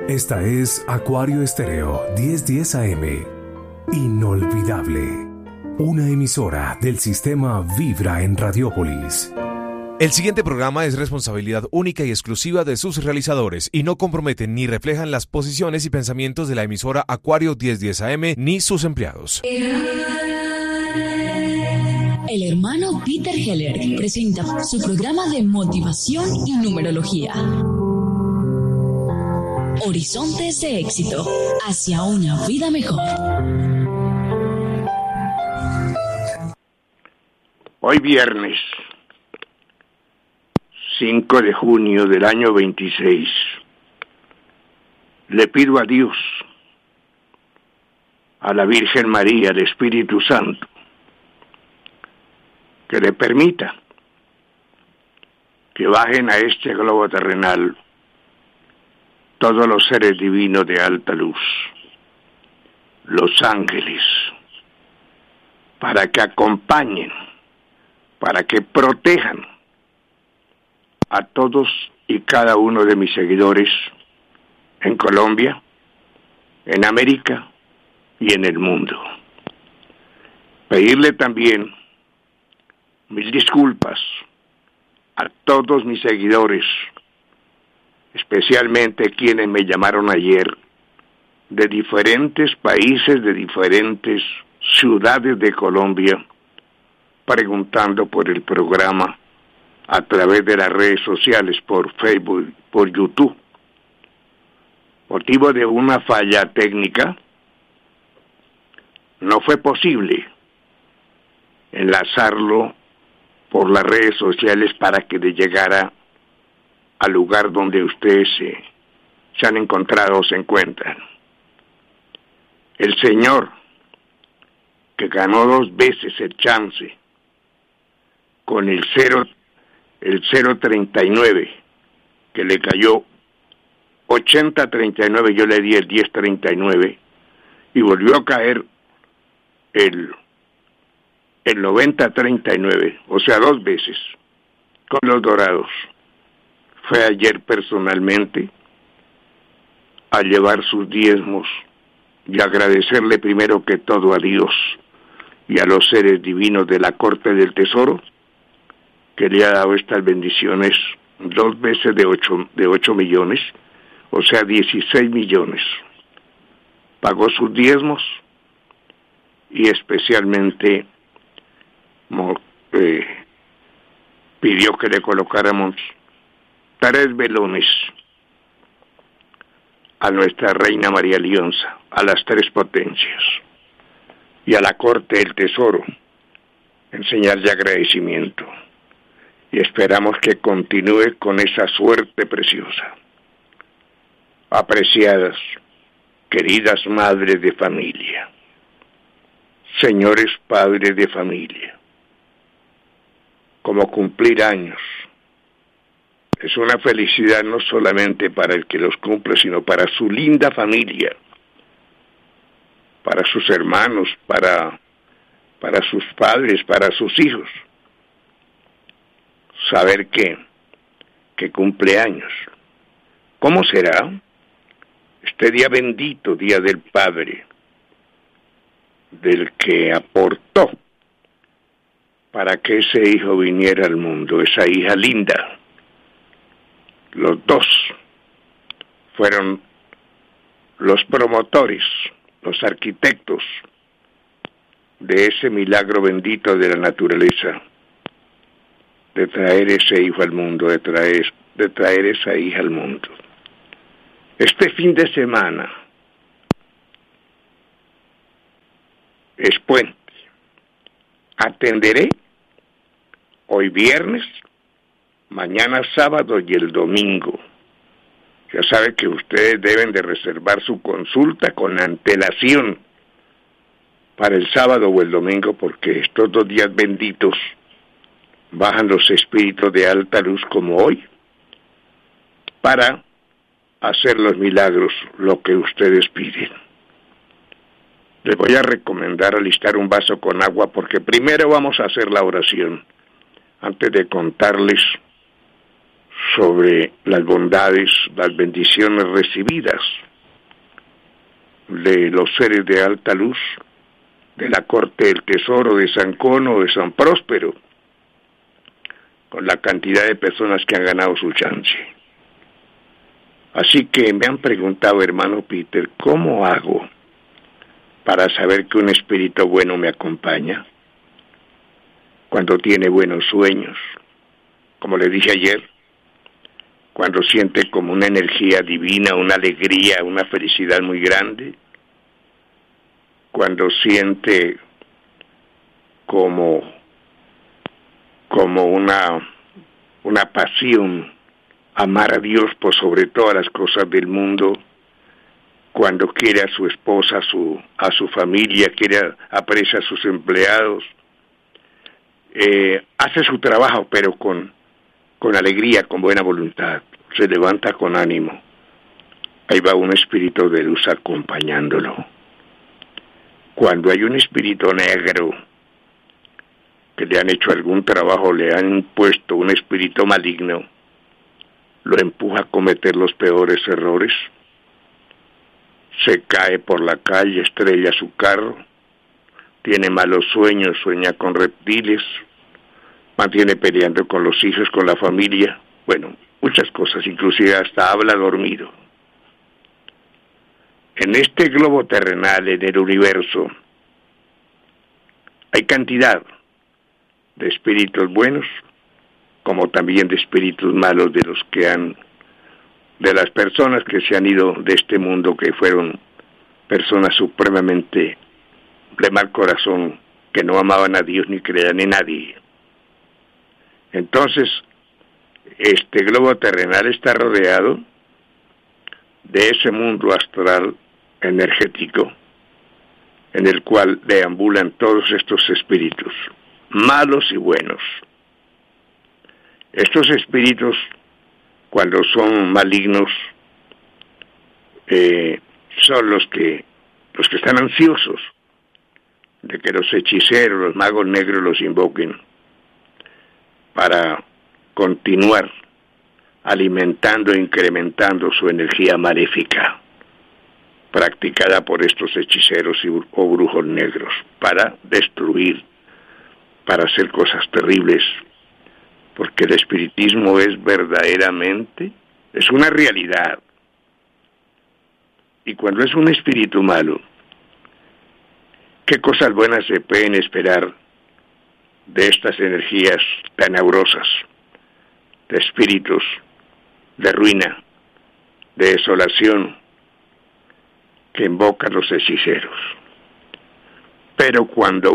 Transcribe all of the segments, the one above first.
Esta es Acuario Estéreo 1010 AM. Inolvidable. Una emisora del sistema Vibra en Radiópolis. El siguiente programa es responsabilidad única y exclusiva de sus realizadores y no comprometen ni reflejan las posiciones y pensamientos de la emisora Acuario 1010 AM ni sus empleados. El hermano Peter Heller presenta su programa de motivación y numerología. Horizontes de éxito hacia una vida mejor. Hoy viernes 5 de junio del año 26, le pido a Dios, a la Virgen María, al Espíritu Santo, que le permita que bajen a este globo terrenal todos los seres divinos de alta luz, los ángeles, para que acompañen, para que protejan a todos y cada uno de mis seguidores en Colombia, en América y en el mundo. Pedirle también mil disculpas a todos mis seguidores, especialmente quienes me llamaron ayer de diferentes países, de diferentes ciudades de Colombia, preguntando por el programa a través de las redes sociales, por Facebook, por YouTube. Motivo de una falla técnica, no fue posible enlazarlo por las redes sociales para que le llegara al lugar donde ustedes se han encontrado o se encuentran. El señor que ganó 2 veces el chance con el 039, que le cayó 80-39, yo le di el 10-39, y volvió a caer el 90-39, o sea, 2 veces, con los dorados. Fue ayer personalmente a llevar sus diezmos y agradecerle primero que todo a Dios y a los seres divinos de la Corte del Tesoro, que le ha dado estas bendiciones 2 veces de 8 millones, o sea 16 millones. Pagó sus diezmos y especialmente pidió que le colocáramos 3 velones a nuestra reina María Lionza, a las 3 potencias y a la Corte del Tesoro en señal de agradecimiento. Y esperamos que continúe con esa suerte preciosa. Apreciadas, queridas madres de familia, señores padres de familia, como cumplir años es una felicidad no solamente para el que los cumple, sino para su linda familia, para sus hermanos, para sus padres, para sus hijos. Saber que cumple años. ¿Cómo será este día bendito, Día del Padre, del que aportó para que ese hijo viniera al mundo, esa hija linda? Los 2 fueron los promotores, los arquitectos de ese milagro bendito de la naturaleza, de traer ese hijo al mundo, de traer esa hija al mundo. Este fin de semana es puente. Atenderé hoy viernes, mañana sábado y el domingo. Ya sabe que ustedes deben de reservar su consulta con antelación para el sábado o el domingo, porque estos 2 días benditos bajan los espíritus de alta luz como hoy para hacer los milagros, lo que ustedes piden. Les voy a recomendar alistar un vaso con agua, porque primero vamos a hacer la oración antes de contarles sobre las bondades, las bendiciones recibidas de los seres de alta luz, de la corte del tesoro de San Cono, de San Próspero, con la cantidad de personas que han ganado su chance. Así que me han preguntado, hermano Peter, ¿cómo hago para saber que un espíritu bueno me acompaña? Cuando tiene buenos sueños, como le dije ayer, cuando siente como una energía divina, una alegría, una felicidad muy grande, cuando siente como una pasión, amar a Dios por sobre todas las cosas del mundo, cuando quiere a su esposa, a su familia, aprecia a sus empleados, hace su trabajo, pero con alegría, con buena voluntad, se levanta con ánimo. Ahí va un espíritu de luz acompañándolo. Cuando hay un espíritu negro que le han hecho algún trabajo, le han impuesto un espíritu maligno, lo empuja a cometer los peores errores, se cae por la calle, estrella su carro, tiene malos sueños, sueña con reptiles, mantiene peleando con los hijos, con la familia, bueno, muchas cosas, inclusive hasta habla dormido. En este globo terrenal, en el universo, hay cantidad de espíritus buenos, como también de espíritus malos, de las personas que se han ido de este mundo, que fueron personas supremamente de mal corazón, que no amaban a Dios ni creían en nadie. Entonces, este globo terrenal está rodeado de ese mundo astral energético en el cual deambulan todos estos espíritus, malos y buenos. Estos espíritus, cuando son malignos, son los que están ansiosos de que los hechiceros, los magos negros los invoquen para continuar alimentando e incrementando su energía maléfica practicada por estos hechiceros o brujos negros para destruir, para hacer cosas terribles, porque el espiritismo es verdaderamente, es una realidad. Y cuando es un espíritu malo, ¿qué cosas buenas se pueden esperar de estas energías tenebrosas, de espíritus de ruina, de desolación, que invocan los hechiceros? Pero cuando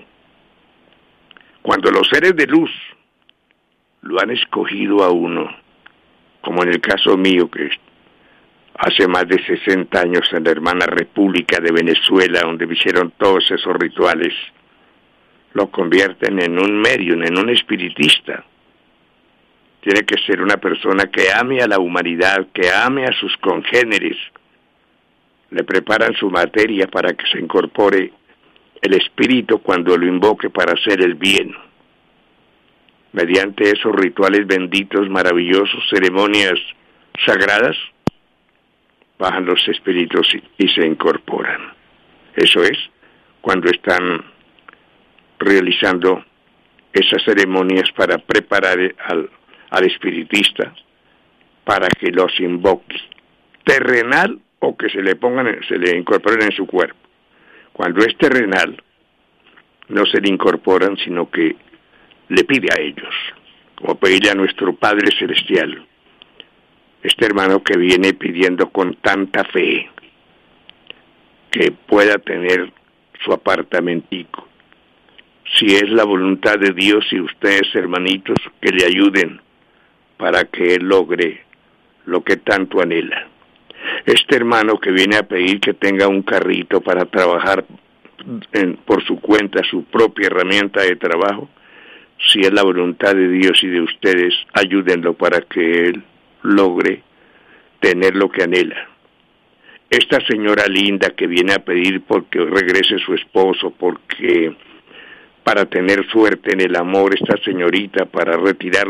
los seres de luz lo han escogido a uno, como en el caso mío, que hace más de 60 años en la hermana República de Venezuela, donde me hicieron todos esos rituales, lo convierten en un medium, en un espiritista. Tiene que ser una persona que ame a la humanidad, que ame a sus congéneres. Le preparan su materia para que se incorpore el espíritu cuando lo invoque para hacer el bien. Mediante esos rituales benditos, maravillosos, ceremonias sagradas, bajan los espíritus y se incorporan. Eso es cuando están realizando esas ceremonias para preparar al espiritista para que los invoque, terrenal o que se le incorporen en su cuerpo. Cuando es terrenal, no se le incorporan, sino que le pide a ellos, como pedirle a nuestro Padre Celestial, este hermano que viene pidiendo con tanta fe que pueda tener su apartamentico. Si es la voluntad de Dios y ustedes, hermanitos, que le ayuden para que él logre lo que tanto anhela. Este hermano que viene a pedir que tenga un carrito para trabajar por su cuenta, su propia herramienta de trabajo, si es la voluntad de Dios y de ustedes, ayúdenlo para que él logre tener lo que anhela. Esta señora linda que viene a pedir porque regrese su esposo, porque para tener suerte en el amor, esta señorita para retirar